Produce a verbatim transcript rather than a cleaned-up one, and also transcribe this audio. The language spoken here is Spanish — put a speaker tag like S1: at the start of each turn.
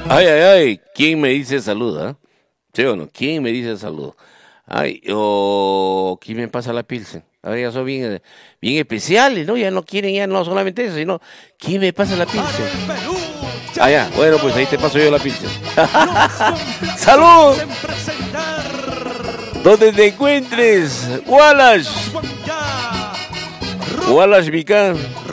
S1: Ay, ay, ay, ¿quién me dice salud, ah? ¿Sí o no? ¿Quién me dice salud? Ay, o ¿quién me pasa la pilsen? Ahora ya son bien, bien especiales, ¿no? Ya no quieren ya no solamente eso, sino ¿quién me pasa la pilsen? Ah, ya, bueno, pues ahí te paso yo la pilsen. ¡Salud! Donde te encuentres, Wallace. Wallace Vicán.